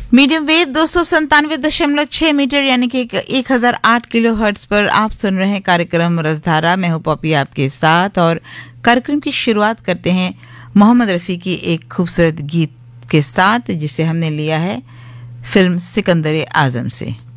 Medium wave 297.6 metre यानी कि 1008 kilo hertz पर आप सुन रहे हैं कार्यक्रम रसधारा। मैं हूं पॉपी आपके साथ और कार्यक्रम की शुरुआत करते हैं मोहम्मद रफ़ी की एक खूबसूरत गीत के साथ जिसे हमने लिया है फिल्म सिकंदर आज़म से।